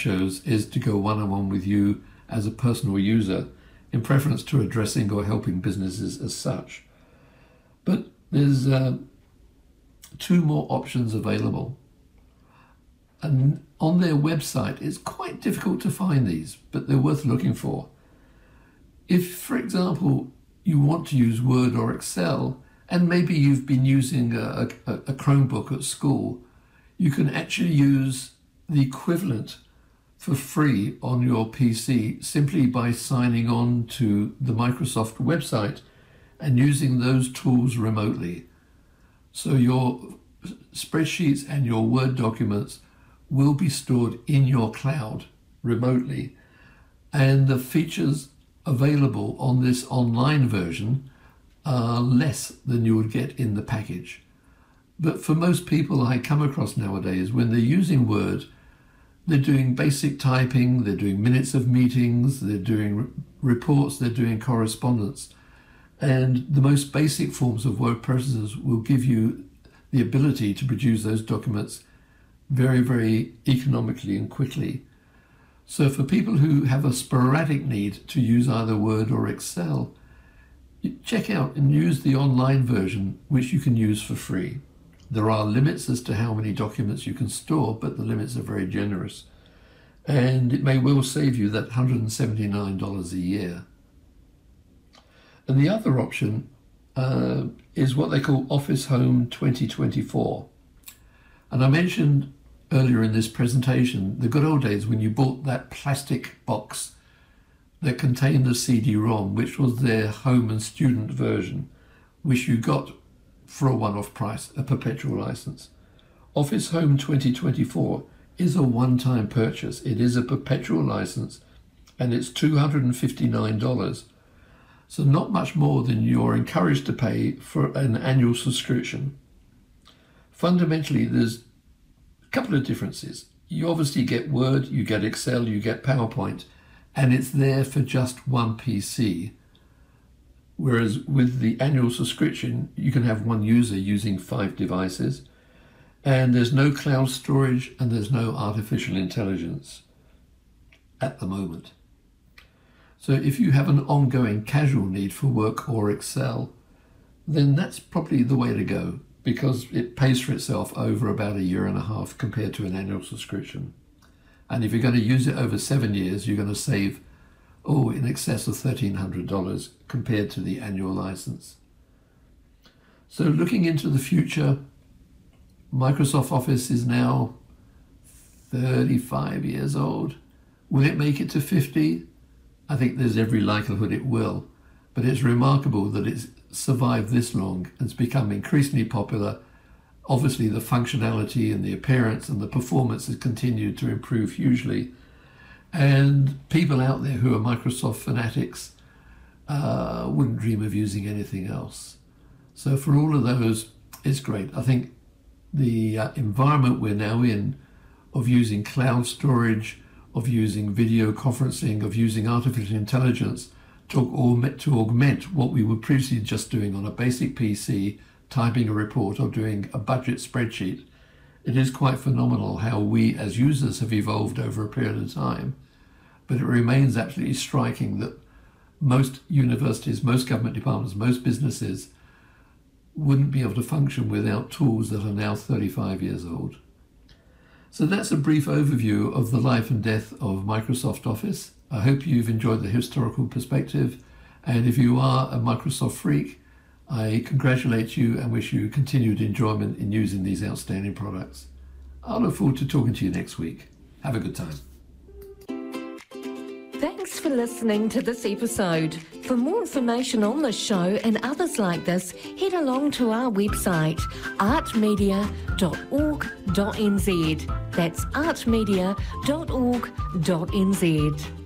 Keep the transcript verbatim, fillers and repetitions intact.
chose is to go one-on-one with you as a personal user, in preference to addressing or helping businesses as such. But there's uh, two more options available. And on their website, it's quite difficult to find these, but they're worth looking for. If, for example, you want to use Word or Excel, and maybe you've been using a, a, a Chromebook at school, you can actually use the equivalent for free on your P C simply by signing on to the Microsoft website and using those tools remotely. So your spreadsheets and your Word documents will be stored in your cloud remotely, and the features available on this online version are less than you would get in the package. But for most people I come across nowadays, when they're using Word, they're doing basic typing, they're doing minutes of meetings, they're doing re- reports, they're doing correspondence. And the most basic forms of word processors will give you the ability to produce those documents very, very economically and quickly. So for people who have a sporadic need to use either Word or Excel, check out and use the online version, which you can use for free. There are limits as to how many documents you can store, but the limits are very generous. And it may well save you that one hundred seventy-nine dollars a year. And the other option uh, is what they call Office Home twenty twenty-four. And I mentioned earlier in this presentation the good old days when you bought that plastic box that contained the C D ROM, which was their home and student version, which you got for a one-off price, a perpetual license. Office Home twenty twenty-four is a one-time purchase. It is a perpetual license, and it's two hundred fifty-nine dollars. So not much more than you're encouraged to pay for an annual subscription. Fundamentally, there's a couple of differences. You obviously get Word, you get Excel, you get PowerPoint, and it's there for just one P C. Whereas with the annual subscription, you can have one user using five devices, and there's no cloud storage and there's no artificial intelligence at the moment. So if you have an ongoing casual need for Word or Excel, then that's probably the way to go, because it pays for itself over about a year and a half compared to an annual subscription. And if you're going to use it over seven years, you're going to save oh, in excess of thirteen hundred dollars compared to the annual license. So looking into the future, Microsoft Office is now thirty-five years old. Will it make it to fifty? I think there's every likelihood it will, but it's remarkable that it's survived this long and it's become increasingly popular. Obviously the functionality and the appearance and the performance has continued to improve hugely. And people out there who are Microsoft fanatics uh, wouldn't dream of using anything else. So for all of those, it's great. I think the uh, environment we're now in of using cloud storage, of using video conferencing, of using artificial intelligence to augment, to augment what we were previously just doing on a basic P C, typing a report or doing a budget spreadsheet. It is quite phenomenal how we as users have evolved over a period of time. But it remains absolutely striking that most universities, most government departments, most businesses wouldn't be able to function without tools that are now thirty-five years old. So that's a brief overview of the life and death of Microsoft Office. I hope you've enjoyed the historical perspective. And if you are a Microsoft freak, I congratulate you and wish you continued enjoyment in using these outstanding products. I look forward to talking to you next week. Have a good time. Thanks for listening to this episode. For more information on this show and others like this, head along to our website, art media dot org dot n z. That's art media dot org dot n z.